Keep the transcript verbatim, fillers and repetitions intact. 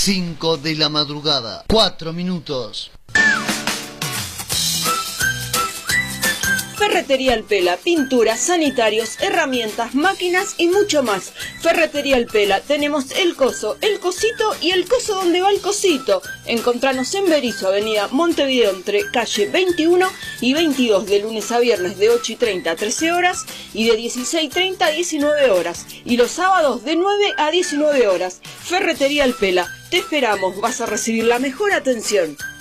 cinco de la madrugada. Cuatro minutos. Ferretería El Pela, pinturas, sanitarios, herramientas, máquinas y mucho más. Ferretería El Pela, tenemos el coso, el cosito y el coso donde va el cosito. Encontranos en Berizo, avenida Montevideo, entre calle veintiuno y veintidós, de lunes a viernes de ocho y treinta a trece horas y de dieciséis y treinta a diecinueve horas. Y los sábados de nueve a diecinueve horas. Ferretería El Pela, te esperamos, vas a recibir la mejor atención.